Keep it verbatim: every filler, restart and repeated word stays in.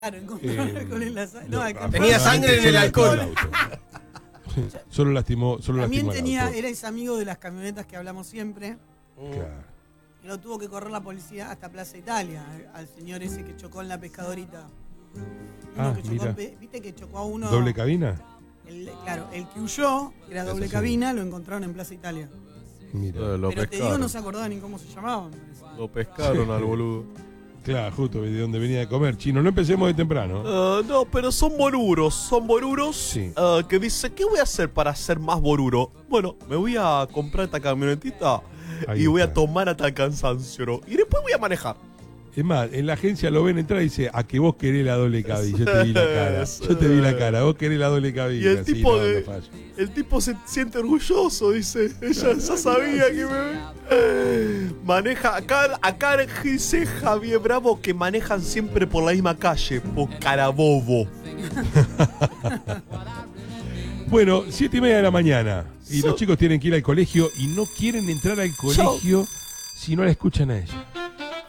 Claro, encontró Eh, alcohol en la sangre. No, no, el Tenía sangre en el alcohol. Solo lastimó, solo También lastimó al tenía, auto. era ese amigo de las camionetas que hablamos siempre. Claro. Y lo tuvo que correr la policía hasta Plaza Italia, al señor ese que chocó en la pescadorita. Uno Ah, que chocó mira. en pe- ¿Viste que chocó a uno? ¿Doble cabina? El, claro, el que huyó, que era doble Eso sí. cabina, lo encontraron en Plaza Italia. Mira. Eh, Lo Pero te digo, pescaron. no se acordaba ni cómo se llamaban. me parece. Lo pescaron al boludo. Claro, justo de donde venía de comer. Chino, no empecemos de temprano. Ah, no, pero son boruros, son boruros Sí. ah, que dice, ¿qué voy a hacer para ser más boruro? Bueno, me voy a comprar esta camionetita Ahí y voy a está. tomar hasta el cansancio, ¿no? Y después voy a manejar. Es más, en la agencia lo ven entrar y dice, a que vos querés la doble cabina. Yo te vi la cara. Yo te vi la cara. Vos querés la doble cabina. Y el Sí, tipo no, de- no fallo. El tipo se siente orgulloso, dice. Ella ya sabía que me... Maneja, acá, acá dice Javier Bravo que manejan siempre por la misma calle, por Carabobo. Bueno, siete y media de la mañana. Y So- los chicos tienen que ir al colegio y no quieren entrar al colegio si no la escuchan a ella.